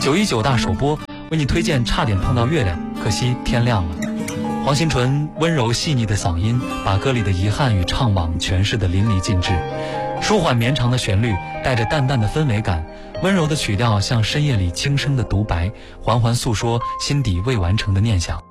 919大首播，为你推荐《差点碰到月亮》，可惜天亮了。黄新纯温柔细腻的嗓音，把歌里的遗憾与怅惘诠释得淋漓尽致。舒缓绵长的旋律带着淡淡的氛围感，温柔的曲调像深夜里轻声的独白，缓缓诉说心底未完成的念想。